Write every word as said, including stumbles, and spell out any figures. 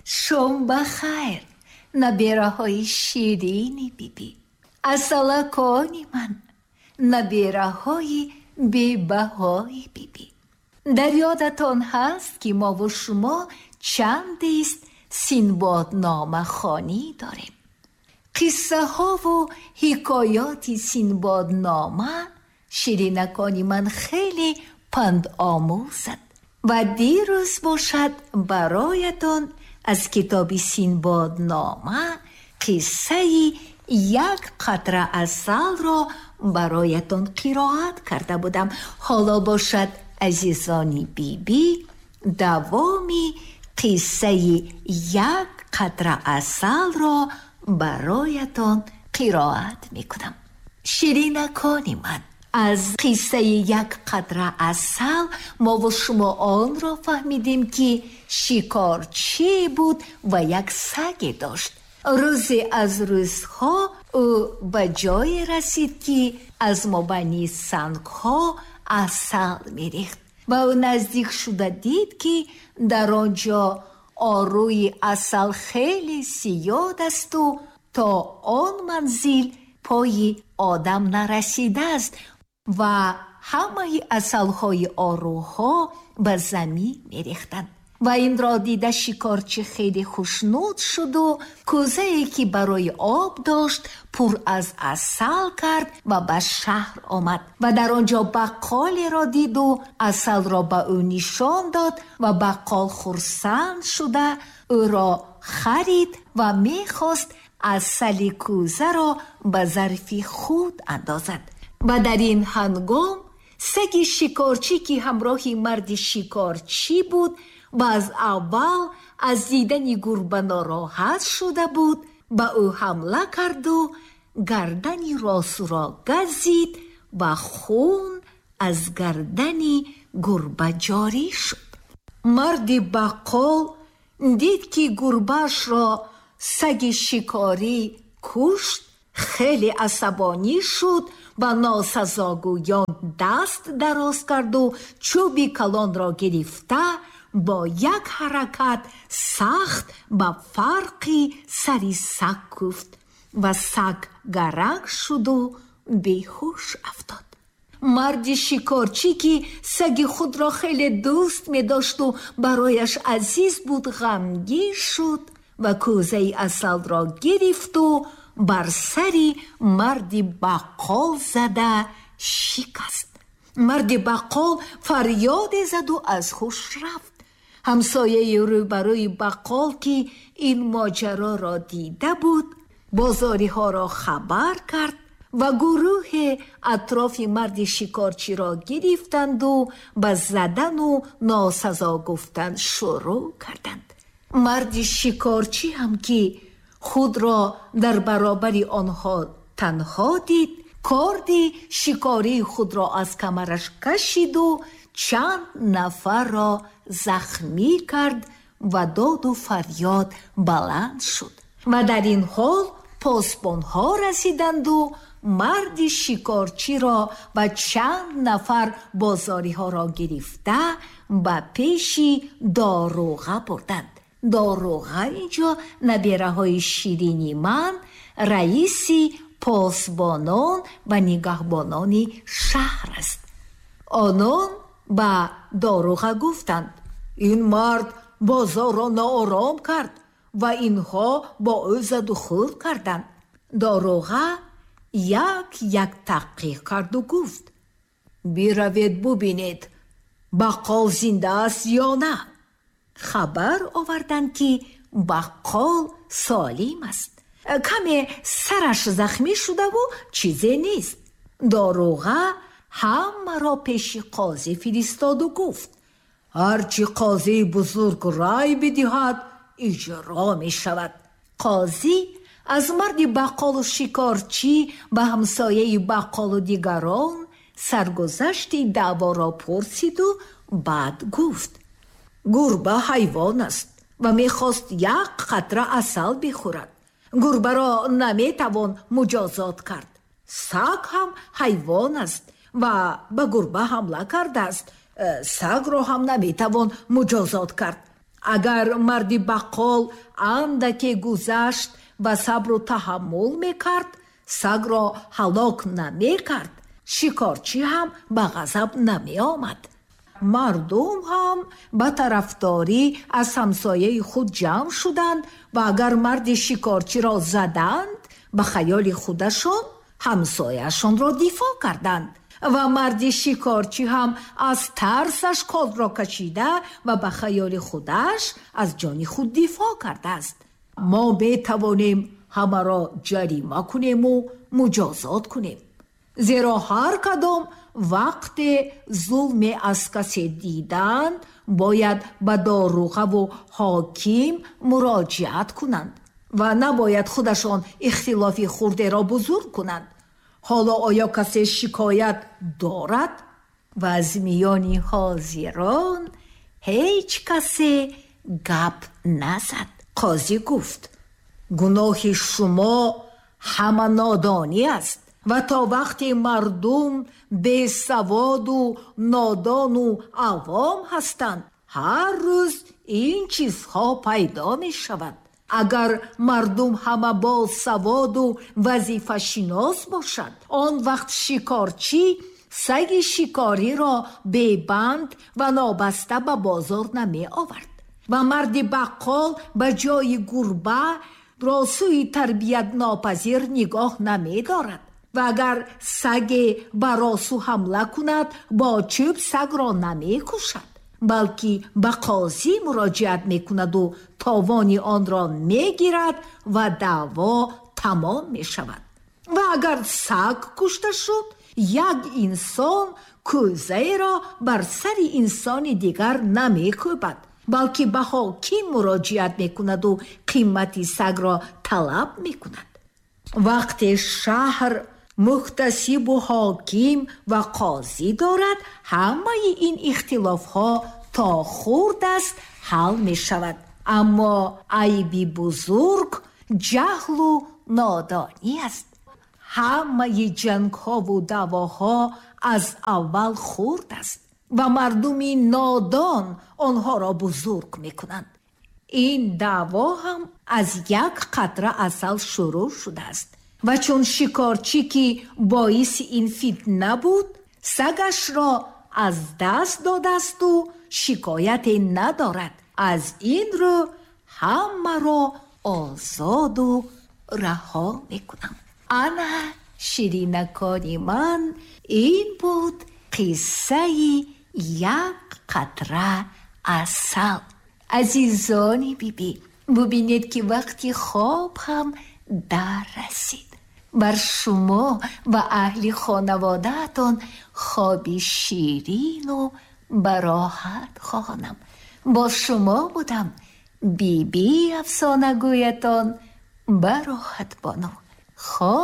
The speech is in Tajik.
شام بخیر نبیره های شیرینی بیبی. اصلکانی من نبیره های بی‌بهای بیبی. در یادتان هست که ما و شما چندیست سینباد نامه خوانی داریم. قصه ها و حکایات سینباد نامه شیرینکانی من خیلی پند آموزد و دیروز باشد برایتان از کتاب سینباد نامه قصه یک قطره عسل را برایتان قرائت کرده بودم. حالا باشد عزیزانی بیبی دوامی قصه یک قطره عسل را برایتان قرائت میکنم. شیرینکانی من، از قصه یک قطره عسل ما و شما آن را فهمیدیم که شکارچی بود و یک سگ داشت. روزی از روزها او به جای رسید که از مابنی سنگ‌ها عسل می‌ریخت و او نزدیک شده دید که در آنجا آروی عسل خیلی زیاد است و تا آن منزل پای آدم نرسیده است و همه عسل‌های آروها به زمین می‌ریختند. و این را دیده شکارچی خیلی خوشنود شد و کوزه‌ای که برای آب داشت پر از عسل کرد و به شهر آمد و در آنجا بقالی را دید و عسل را به او نشان داد و بقال خرسند شده او را خرید و میخواست عسل کوزه را به ظرف خود اندازد. و در این هنگام سگ شکارچی که همراه مرد شکارچی بود و از اول از دیدن گربه ناراحت شده بود به او حمله کرد و گردن راس را گزید و خون از گردن گربه جاری شد. مرد بقال دید که گربهش را سگ شکاری کشت، خیلی عصبانی شد و ناسزاگویان دست دراز کرد و چوبی کلان را گرفته با یک حرکت سخت با فرقی سری سگ کوفت و سگ گرگ شد و بیهوش افتاد. مرد شکارچی که سگ خود را خیلی دوست می داشت و برایش عزیز بود غمگین شد و کوزه عسل را گرفت و بر سری مرد بقال زده شکست. مرد بقال فریاد زد و از هوش رفت. همسایه روبروی بقال که این ماجرا را دیده بود بازاری ها را خبر کرد و گروه اطراف مرد شکارچی را گرفتند و به زدن و ناسزا گفتن شروع کردند. مرد شکارچی هم که خود را در برابر آنها تنها دید کارد شکاری خود را از کمرش کشید و چند نفر را زخمی کرد و داد و فریاد بلند شد و در این حال پاسبان ها رسیدند و مرد شکارچی را و چند نفر بازاری ها را گرفته به پیش داروغه بردند. داروغه اینجا نبیره های شیرینی من رئیسی پاسبانان و نگهبانان شهر است. آنان به داروغه گفتند این مرد بازار را ناآرام کرد و اینها با او زد و خورد کردند. داروغه یک یک تحقیق کرد و گفت بیروید ببینید بقال زنده است یا نه. خبر آوردند که بقال سالم است، کمی سرش زخمی شده و چیزی نیست. داروغه همه را پیش قاضی فرستاد و گفت هرچی قاضی بزرگ رای بدهد اجرا می شود. قاضی از مرد بقال و شکارچی و همسایه بقال و دیگران سرگذشت دعوا را پرسید و بعد گفت گربه حیوان است و میخواست یک قطره عسل بخورد. گربه را نمیتوان مجازات کرد. سگ هم حیوان است و به گربه حمله کرده است. سگ را هم نمیتوان مجازات کرد. агар марди баққол андаке гузашт ва сабру таҳаммул мекард, сагро ҳалок намекард, шикорчӣ ҳам ба ғазаб намеомад. мардум ҳам ба тарафдорӣ аз ҳамсояи худ ҷамъ шуданд ва агар марди шикорчиро заданд, ба хаёли худашон ҳамсояшонро дифоъ карданд ва марди шикорчӣ ҳам аз тарсаш колро кашида ва ба хаёли худаш аз ҷони худ дифоъ кардааст. мо метавонем ҳамаро ҷарима кунему муҷозот кунем, зеро ҳар кадом вақте зулме аз касе диданд, бояд ба доруғаву ҳоким муроҷиат кунанд ва набояд худашон ихтилофи хурдеро бузург кунанд. ҳоло оё касе шикоят дорад? ва аз миёни ҳозирон ҳеҷ касе гап назад. қозӣ гуфт: гуноҳи шумо ҳама нодонӣ аст ва то вақте мардум бесаводу нодону авом ҳастанд, ҳар рӯз ин чизҳо пайдо мешавад. агар мардум ҳама босаводу вазифашинос бошад, он вақт шикорчӣ саги шикориро бебанд ва нобаста ба бозор намеовард ва марди баққол ба ҷои гурба росӯи тарбият нопазир нигоҳ намедорад ва агар саге ба росӯ ҳамла кунад, бо чӯб сагро намекушад, балки ба қозӣ муроҷиат мекунаду товони онро мегирад ва даъво тамом мешавад. ва агар саг кушта шуд, як инсон кӯзаеро бар сари инсони дигар намекӯбад, балки ба ҳоким муроҷиат мекунаду қимати сагро талаб мекунад. вақте шаҳр муҳтасибу ҳоким ва қозӣ дорад, ҳамаи ин ихтилофҳо то хурд аст ҳал мешавад. аммо айби бузург ҷаҳлу нодонӣ аст. ҳамаи ҷангҳову даъвоҳо аз аввал хурд аст ва мардуми нодон онҳоро бузург мекунанд. ин даъво ҳам аз як қатра асал шурӯъ шудааст ва чун шикорчӣ ки боиси ин фитна буд, сагашро аз даст додаасту шикояте надорад. аз ин рӯ ҳамаро озоду раҳо мекунам. ана ширинакони ман, ин буд қиссаи як қатра асал. азизони бибӣ, бубинед ки вақти хоб ҳам дар расид. бар шумо ва аҳли хонаводаатон хоби ширину бароҳат хоҳонам. бо шумо будам бибии афсонагӯятон Бароҳат Бану.